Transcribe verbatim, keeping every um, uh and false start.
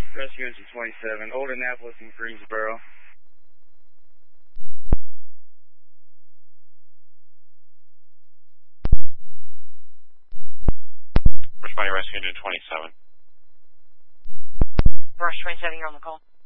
Rescue Engine twenty-seven, Old Annapolis and Greensboro. Responding Rescue Engine twenty-seven. Rush twenty-seven, you're on the call.